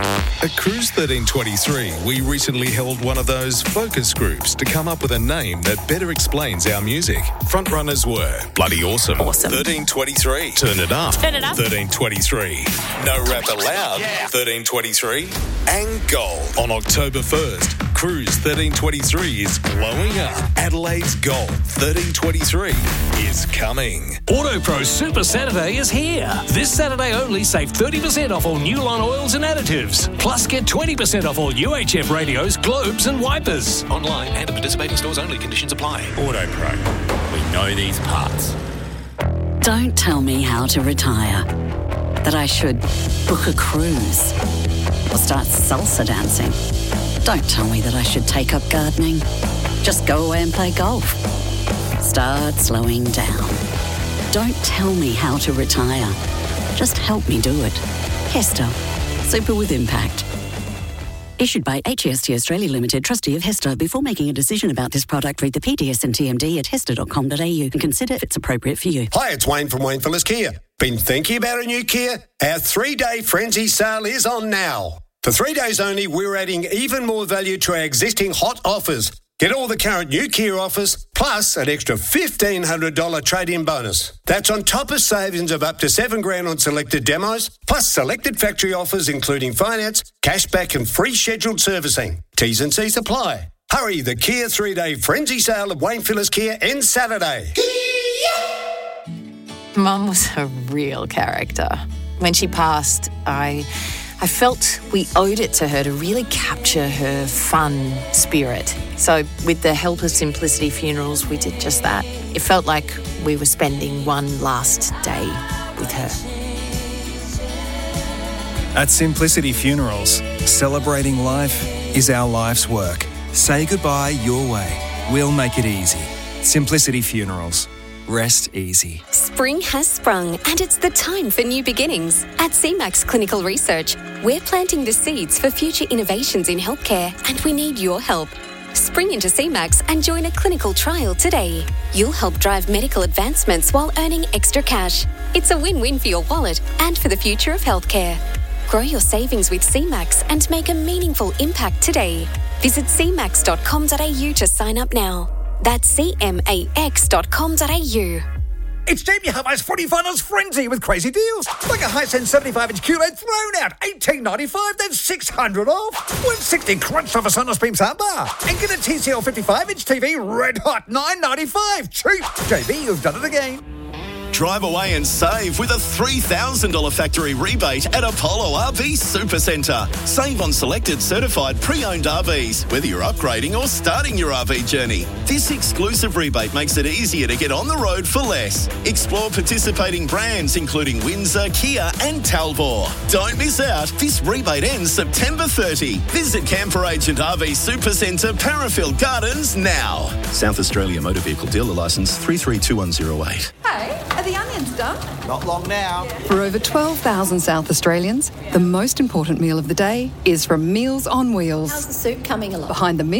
At Cruise 1323, we recently held one of those focus groups to come up with a name that better explains our music. Frontrunners were Bloody Awesome. 1323. Turn It Up. 1323. No Rap Allowed. 1323. And Gold. On October 1st, Cruise 1323 is blowing up. Adelaide's Gold 1323 is coming. AutoPro Super Saturday is here. This Saturday only, save 30% off all new line oils and additives. Plus, get 20% off all UHF radios, globes and wipers. Online and at participating stores only. Conditions apply. AutoPro. We know these parts. Don't tell me how to retire. That I should book a cruise or start salsa dancing. Don't tell me that I should take up gardening. Just go away and play golf. Start slowing down. Don't tell me how to retire. Just help me do it. Hester. Super with impact. Issued by HEST Australia Limited, trustee of Hester. Before making a decision about this product, read the PDS and TMD at hester.com.au and consider if it's appropriate for you. Hi, it's Wayne from Wayne Phillips Kia. Been thinking about a new Kia? Our 3-day frenzy sale is on now. For 3 days only, we're adding even more value to our existing hot offers. Get all the current new Kia offers, plus an extra $1,500 trade-in bonus. That's on top of savings of up to $7,000 on selected demos, plus selected factory offers including finance, cashback and free scheduled servicing. T's and C's apply. Hurry, the Kia 3-day frenzy sale at Wayne Phillips Kia ends Saturday. Mum was a real character. When she passed, I felt we owed it to her to really capture her fun spirit. So with the help of Simplicity Funerals, we did just that. It felt like we were spending one last day with her. At Simplicity Funerals, celebrating life is our life's work. Say goodbye your way. We'll make it easy. Simplicity Funerals. Rest easy. Spring has sprung and it's the time for new beginnings. At CMAX Clinical Research, we're planting the seeds for future innovations in healthcare and we need your help. Spring into CMAX and join a clinical trial today. You'll help drive medical advancements while earning extra cash. It's a win-win for your wallet and for the future of healthcare. Grow your savings with CMAX and make a meaningful impact today. Visit cmax.com.au to sign up now. That's cmax.com.au. It's Jamie Hubbar's Footy Finals Frenzy with crazy deals. Like a Hisense 75-inch QLED thrown out, $18.95, then $600 off. $160 crunched off a Sonos Beam soundbar. And get a TCL 55-inch TV red hot, $9.95. Cheap. JB, you've done it again. Drive away and save with a $3,000 factory rebate at Apollo RV Supercentre. Save on selected certified pre-owned RVs, whether you're upgrading or starting your RV journey. This exclusive rebate makes it easier to get on the road for less. Explore participating brands including Windsor, Kia and Talbot. Don't miss out. This rebate ends September 30. Visit Camper Agent RV Supercentre, Parafield Gardens now. South Australia Motor Vehicle Dealer Licence 332108. Hey, are the onions done? Not long now. For over 12,000 South Australians, the most important meal of the day is from Meals on Wheels. How's the soup coming along? Behind the